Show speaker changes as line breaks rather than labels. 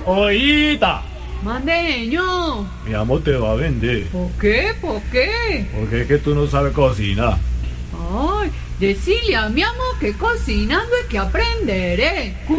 Oíta,
Mande, ño.
mi amo te va a vender.
¿Por qué? ¿Por qué?
Porque es que tú no sabes cocinar.
Ay, decile a mi amo que cocinando es que aprenderé.